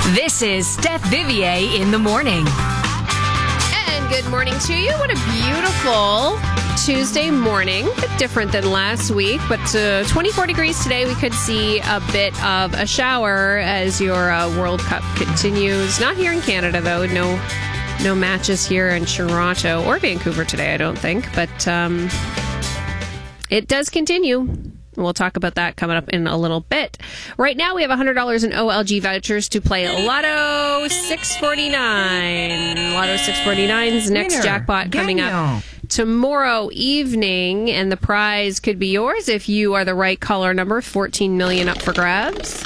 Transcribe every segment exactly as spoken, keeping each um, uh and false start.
This is Steph Vivier in the morning. And good morning to you. What a beautiful Tuesday morning. A bit different than last week, but uh, twenty-four degrees today. We could see a bit of a shower as your uh, World Cup continues. Not here in Canada, though. No no matches here in Toronto or Vancouver today, I don't think. But um, it does continue. We'll talk about that coming up in a little bit. Right now, we have one hundred dollars in O L G vouchers to play Lotto six forty-nine. Lotto six forty-nine's next Winner. jackpot coming Daniel. up tomorrow evening, and the prize could be yours if you are the right caller number. fourteen million dollars up for grabs.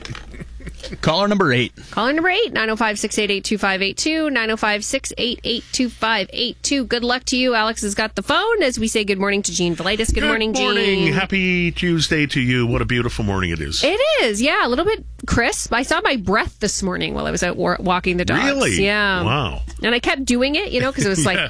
Caller number eight. Caller number eight, nine oh five, six eight eight, two five eight two, nine oh five, six eight eight, two five eight two. Good luck to you. Alex has got the phone as we say good morning to Jean Velitis. Good, Good morning, morning. Jean. Happy Tuesday to you. What a beautiful morning it is. It is, yeah, a little bit crisp. I saw my breath this morning while I was out wa- walking the dogs. Really? Yeah. Wow. And I kept doing it, you know, because it was like,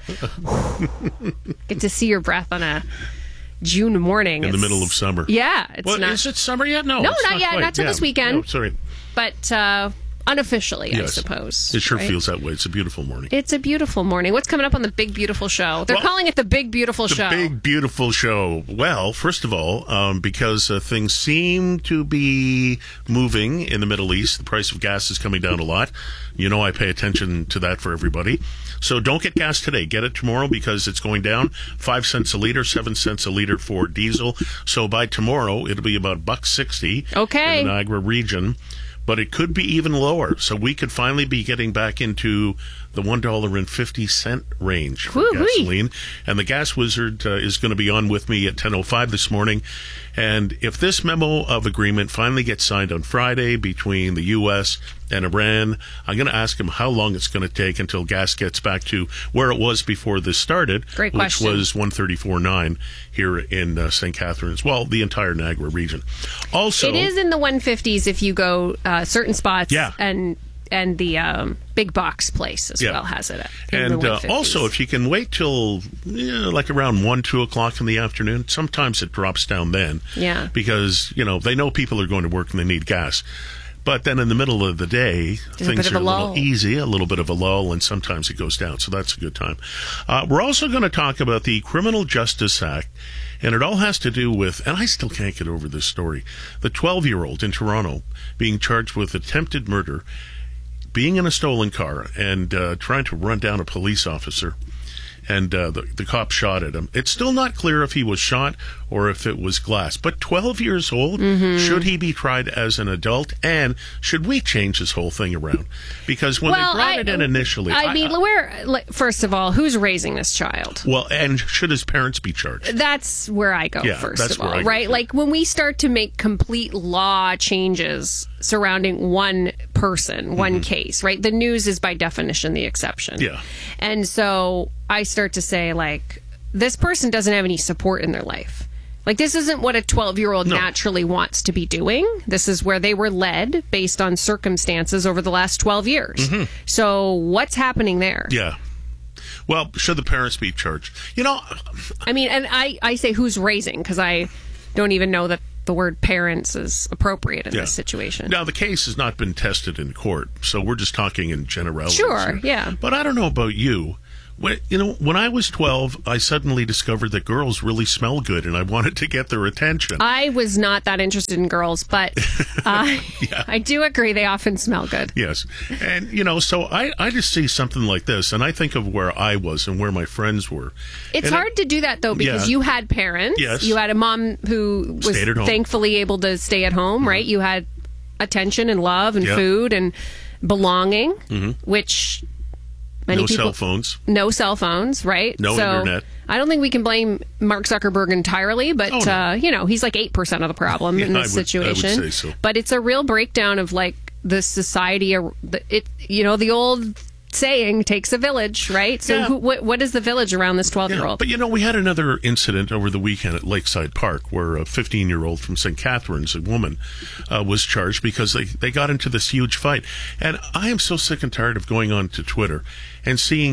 Yeah. get to see your breath on a June morning. In the It's- middle of summer. Yeah. It's Well, not, is it summer yet? No. No, it's not yet. quite. Not till Yeah. this weekend. No, sorry. but uh, unofficially, I Yes. suppose. It sure right? feels that way. It's a beautiful morning. It's a beautiful morning. What's coming up on the Big Beautiful Show? They're Well, calling it the Big Beautiful The Show. big, beautiful show. Well, first of all, um, because uh, things seem to be moving in the Middle East, the price of gas is coming down a lot. You know I pay attention to that for everybody. So don't get gas today. Get it tomorrow because it's going down. Five cents a liter, seven cents a liter for diesel. So by tomorrow, it'll be about buck sixty Okay. in the Niagara region. But it could be even lower. So we could finally be getting back into the one dollar and fifty cent range for Woo-wee. gasoline. And the Gas Wizard uh, is going to be on with me at ten oh five this morning. And if this memo of agreement finally gets signed on Friday between the U S and Iran, I'm going to ask him how long it's going to take until gas gets back to where it was before this started, Great which question. was one thirty-four point nine here in uh, Saint Catharines. Well, the entire Niagara region. Also, It is in the one fifties if you go uh, certain spots. Yeah. And and the um, big box place as Yeah. well has it. In And the uh, one fifties. also, if you can wait till you know, like around one, two o'clock in the afternoon, sometimes it drops down then. Yeah. Because you know they know people are going to work and they need gas. But then in the middle of the day, There's a things bit of are a a little lull. easy, a little bit of a lull, and sometimes it goes down. So that's a good time. Uh, we're also going to talk about the Criminal Justice Act, and it all has to do with, and I still can't get over this story, the twelve-year-old in Toronto being charged with attempted murder, being in a stolen car, and uh, trying to run down a police officer. And uh, the, the cop shot at him. It's still not clear if he was shot or if it was glass. But twelve years old, Mm-hmm. should he be tried as an adult? And should we change this whole thing around? Because when well, they brought I, it in initially... I mean, where, like, first of all, who's raising this child? Well, and should his parents be charged? That's where I go, Yeah, first that's of all, where I go, right? too. Like, when we start to make complete law changes surrounding one person, one case, right? The news is by definition the exception. Mm-hmm. Yeah. And so I start to say, like, this person doesn't have any support in their life. Like, this isn't what a twelve-year-old No. naturally wants to be doing. This is where they were led based on circumstances over the last twelve years. So what's happening there? Yeah. Well, should the parents be charged? You know, I mean, and I, I say who's raising because I don't even know that the word parents is appropriate in Yeah. this situation. now the case has not been tested in court, so we're just talking in generalities. Sure, here. yeah. But I don't know about you. When, you know, when I was twelve, I suddenly discovered that girls really smell good, and I wanted to get their attention. I was not that interested in girls, but uh, Yeah. I do agree they often smell good. Yes. And, you know, so I, I just see something like this, and I think of where I was and where my friends were. It's And hard it- to do that, though, because Yeah. you had parents. Yes. You had a mom who was Stayed at home. thankfully able to stay at home, right? You had attention and love and Yeah. food and belonging, which many no people... cell phones. No cell phones, right? No so internet. I don't think we can blame Mark Zuckerberg entirely, but Oh, no. uh, you know, he's like eight percent of the problem in Yeah, this I would- I would situation. say so. But it's a real breakdown of like the society. uh, the- It, you know, the old saying takes a village, right? So Yeah. who, what, what is the village around this twelve year Yeah, old? but you know, we had another incident over the weekend at Lakeside Park where a fifteen-year-old from Saint Catharines, a woman, uh, was charged because they, they got into this huge fight. And I am so sick and tired of going on to Twitter and seeing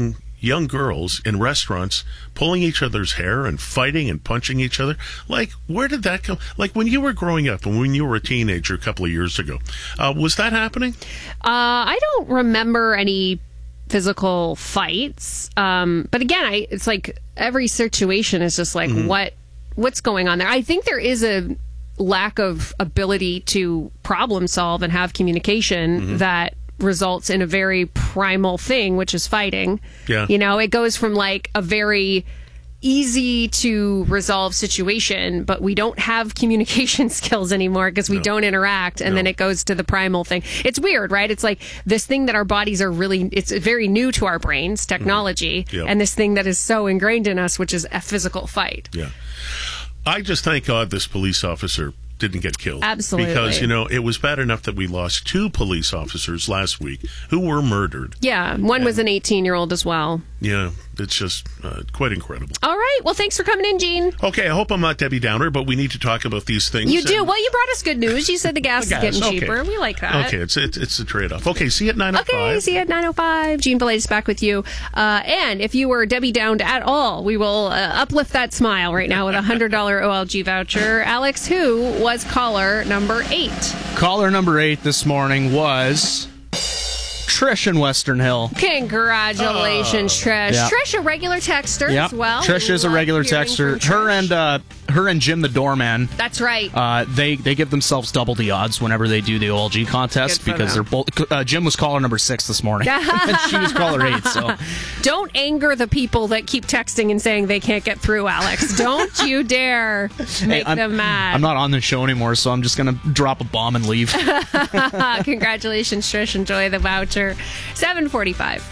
young girls in restaurants pulling each other's hair and fighting and punching each other. Like, where did that come? Like, when you were growing up and when you were a teenager a couple of years ago, uh, was that happening? Uh, I don't remember any physical fights. Um, but again, I, it's like every situation is just like, mm-hmm. what what's going on there? I think there is a lack of ability to problem solve and have communication mm-hmm. that results in a very primal thing, which is fighting. Yeah. You know, it goes from like a very easy to resolve situation, but we don't have communication skills anymore because we no. don't interact, and no. then it goes to the primal thing. It's weird, right? It's like this thing that our bodies are really, it's very new to our brains, technology, mm-hmm. yep. and this thing that is so ingrained in us, which is a physical fight. Yeah. I just thank God this police officer didn't get killed. Absolutely. Because, you know, it was bad enough that we lost two police officers last week who were murdered. Yeah, one and, was an eighteen-year-old as well. Yeah, it's just uh, quite incredible. All right, well, thanks for coming in, Gene. Okay, I hope I'm not Debbie Downer, but we need to talk about these things. You do? And, well, you brought us good news. You said the gas, the gas is getting okay. cheaper. We like that. Okay, it's it's, it's a trade-off. Okay, see you at nine oh five. Okay, see you at nine oh five. Gene Belaidis back with you. Uh, and if you were Debbie Downed at all, we will uh, uplift that smile right now with a one hundred dollars O L G voucher. Alex, who was caller number eight? Caller number eight this morning was Trish in Western Hill. Congratulations, oh. Trish. Yeah. Trish, a regular texter yep. as well. Trish is a regular texter. Her and uh, her and Jim the doorman. That's right. Uh, they they give themselves double the odds whenever they do the O L G contest because they're both. Uh, Jim was caller number six this morning, and she was caller eight. So don't anger the people that keep texting and saying they can't get through, Alex. Don't you dare make hey, them mad. I'm not on the show anymore, so I'm just gonna drop a bomb and leave. Congratulations, Trish. Enjoy the voucher. seven forty-five.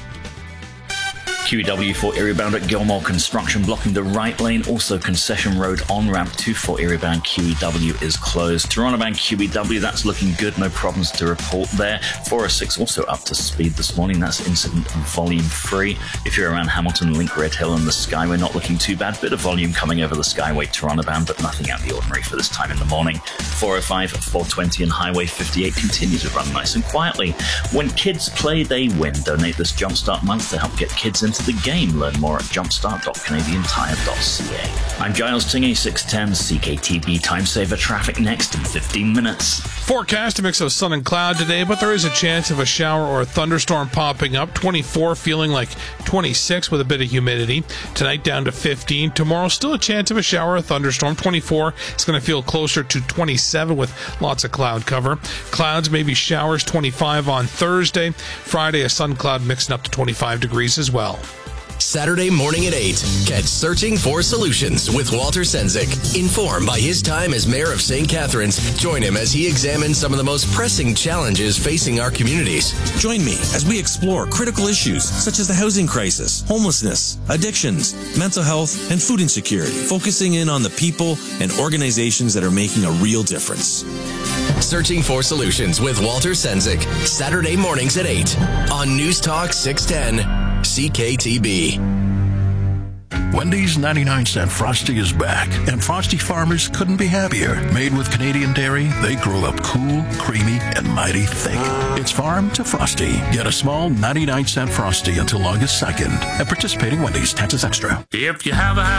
Q E W for Erie bound at Gilmore Construction blocking the right lane. Also Concession Road on ramp two for Erie bound Q E W is closed. Toronto bound Q E W, that's looking good. No problems to report there. four oh six also up to speed this morning. That's incident volume free. If you're around Hamilton, Link, Red Hill and the Skyway, not looking too bad. Bit of volume coming over the Skyway Toronto bound, but nothing out of the ordinary for this time in the morning. four oh five, four twenty and Highway fifty-eight continue to run nice and quietly. When kids play, they win. Donate this Jumpstart month to help get kids into the game. Learn more at jumpstart dot canadian tire dot c a. I'm Giles Tingey, six ten C K T B Time Saver. Traffic next in fifteen minutes. Forecast a mix of sun and cloud today, but there is a chance of a shower or a thunderstorm popping up. twenty-four feeling like twenty-six with a bit of humidity. Tonight down to fifteen. Tomorrow still a chance of a shower or a thunderstorm. twenty-four. It's going to feel closer to twenty-seven with lots of cloud cover. Clouds, maybe showers. twenty-five on Thursday. Friday a sun cloud mixing up to twenty-five degrees as well. Saturday morning at eight. Catch Searching for Solutions with Walter Sendzik. Informed by his time as mayor of Saint Catharines, join him as he examines some of the most pressing challenges facing our communities. Join me as we explore critical issues such as the housing crisis, homelessness, addictions, mental health, and food insecurity, focusing in on the people and organizations that are making a real difference. Searching for Solutions with Walter Sendzik. Saturday mornings at eight on News Talk six ten C K T B. Wendy's ninety-nine cent Frosty is back, and Frosty farmers couldn't be happier. Made with Canadian dairy, they grow up cool, creamy, and mighty thick. It's farm to Frosty. Get a small ninety-nine cent Frosty until August second at participating Wendy's. Taxes extra. If you have a